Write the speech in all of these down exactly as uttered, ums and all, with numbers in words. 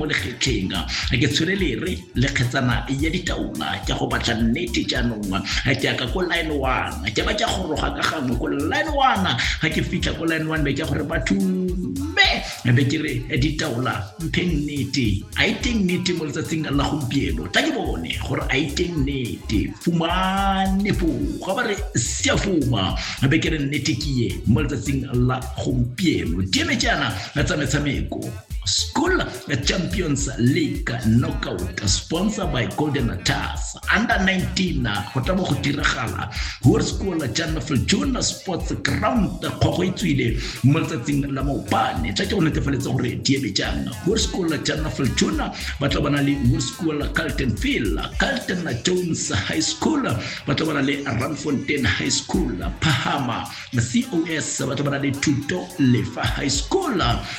mo le kgetlenga ke tshwere re le khetsana ya ditaula ke go batla nnete jaanong ke ka go line one ke ba ke go roga ka gangwe go line one ha ke fitla go line one be ke gore batho be be ke re ditaula mpeng nnete a iteng nnete mo letsatsing la gompieno ta ke bone gore a iteng nnete fumane fo ga ba re sia fuma be ke re nnete ke ye mo letsatsing la gompieno teme jana tsa metshameko School Champions League knockout sponsored by Golden Stars under nineteen go tabo go diragala Hoër School Jan Viljoen Sports Ground go go itswile mo letsatsing la maopane tsa ke go netefaletsa gore diebe jana Hoër School Jan Viljoen ba tla bana le Hoër School Carletonville Carleton Jones High School ba tla bana le Randfontein High School Phahama C O S ba tla bana le Thuto Lefa High School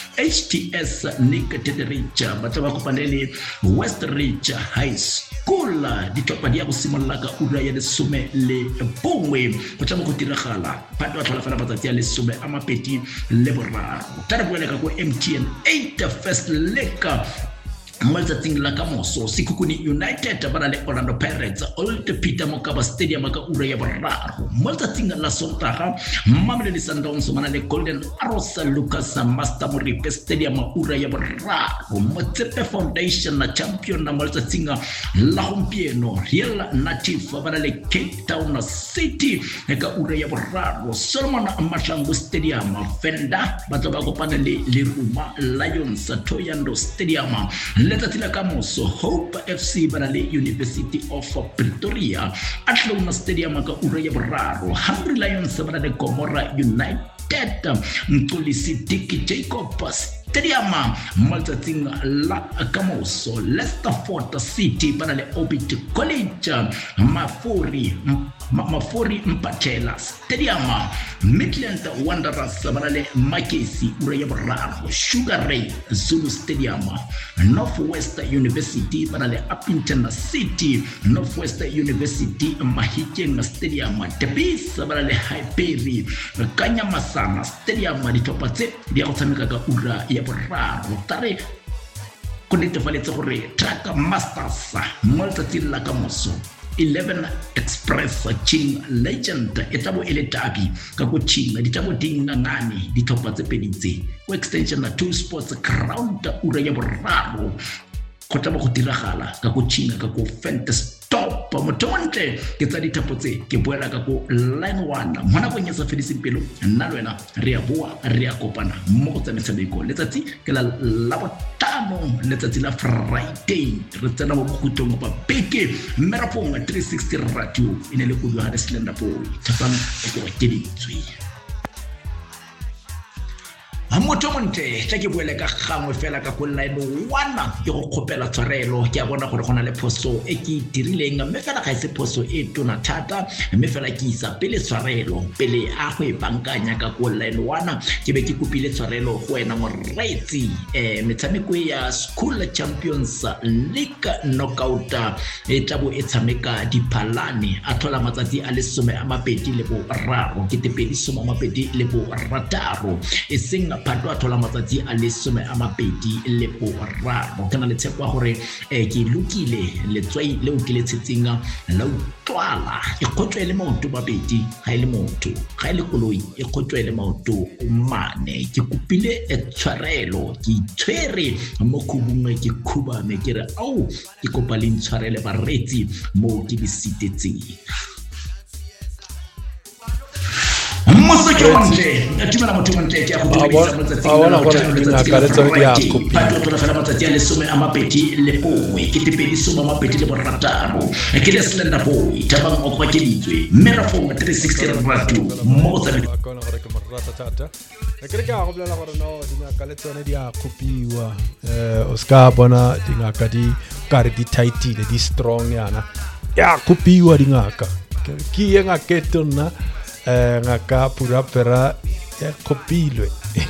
H T S Nick Tedrich ba tla ba kopanele West Ridge High School di topa di a go simolla ka ura ya lesome le bongwe go tla go diragala ba tla tlhola fela matsatsi a lesome a mapedi le boraro tla re boela ka go M T N eight First League Maltating la kamoso Sikukuni United bana le Orlando Pirates Old Peter Mokaba Stadium ka ura ya boraro Maltating la Sontaga Mamelodi Sundowns bana le Golden Arrows Lucas Master Moripe Stadium ura ya boraro Motsepe Foundation na champion na Maltating la gompieno Real Native bana le Cape Town City ka ura ya boraro Solomon Mahlangu Stadium Venda batho ba kopana le Leruma Lions Thoyando Stadium Letsatsi la kamoso Hope F C bana le University of Pretoria Athlone Stadium ka ura ya boraro Hungry Lions bana le Gomora United Mtulisi Dick Jacob Stadium Maltating la kamoso Leicester Fort City bana le Orbit College Mafuri Mafuri Mpachela Stadium Midland Wanderers bana le Makesi ura ya boraro Sugar Ray Zulu Stadium Northwest University bana le Upington City Northwest University Mahikeng Stadium Tebis bana le Hyperi Kanyamasana Stadium di topatse di go tshameka ka ura ya boraro tare go netefaletsa gore Track Masters Maltati la kamoso eleven Express Ching Legend etabo ele tabi ka go Ching di tabo ding ngani di topatse peditse go extension na two sports ground ura ya boraro go tabo go diragala ka go Ching ka go Fantasy Top motontle ke tsa ditapotse ke boela ka go line one mona go nyetsa fedisi pelo nna le wena re a boa re a kopana mo go tsena metshameko letsatsi ke la la botano letsatsi la Friday re tsena mo khutong ba beke merapong three sixty radio ine le go bua ha Slender Boy tsana go keditswe Amoto monte tla ke boele ka gangwe fela ka go line one ke go khopela tshwarelo ke a bona gore gona le poso e ke dirileng mme fela ga se poso e tona thata mme fela ke isa pele tshwarelo pele a go e bankanya ka go line one ke be ke kopile tshwarelo go wena mo raitsi eh metshameko ya School Champions League knockout e tabo e tshameka diphalane a thola matsatsi a lesome a mapedi le bo raro ke tepedi soma mapedi le bo rataro e seng patlo a thola matsatsi a lesome a mapedi le bo raro kana le tshepwa gore e ke lukile le tswai le o ke le tsetsinga la utlwala e khotwe le maoto babedi ga ile motho ga ile koloi e khotwe le maoto mane ke kupile e tshwarelo ke tshwere mo khubung ke khuba me ke re au ke kopa le tshwarele baretsi mo ke bisitetseng Moseke wanje atumela motho monte ke a go dirisa matsatsi a bona gore dina ka le tsone dia kopi patlo tla fela matsatsi a lesome a mapedi le bongwe ke tepedi soma mapedi le borataro ke le Slender Boy tabang o kwa ke ditswe merafong three sixty radio mo tsa ka kona gore ke morata tata e ke ka go bolela gore no dina ka le tsone dia kopiwa eh o ska bona dinga ka di ka re di tight di strong yana ya kopiwa dingaka ke yenga ketona eh ngaka pura pera ya kopilwe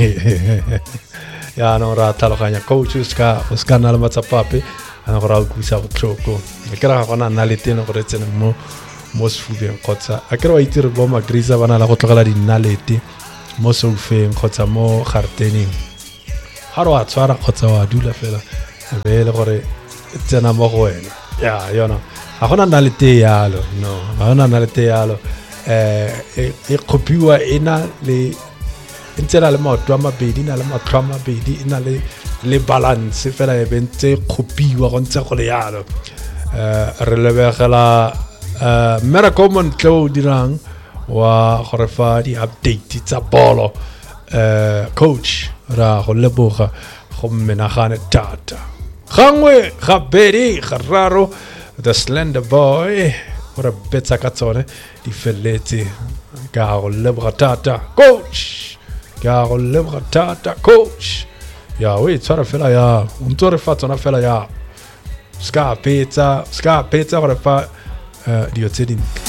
ya no ra taloganya coach ska ska na le matsapape ana go ra go isa go tlhoko ke ra gona na le teno gore tsene mo mo sfubeng khotsa a ke re wa itse bo magrisa bana la go tlogela di nalete mo sofeng khotsa mo gardening ha ro a tswara khotsa wa dula fela be le gore tsena mo go wena ya yona ga gona na le te yalo no ga gona na le te yalo eh e kopiwa ena le ntse le maoto a mabedi na le matlho a mabedi ena le le balance fela e bentse kopiwa go ntse go le yalo eh re lebegela eh Miracle Montlo dirang wa gore fa di update tsa bolo eh coach ra go leboga go menagane tata gangwe gabedi gararo the slender boy gore betsa ka tsone di feletse ka go leboga tata coach ka go leboga tata coach ya we tsara fela ya untso re fa tsona fela ya ska betsa ska betsa gore fa dio tse di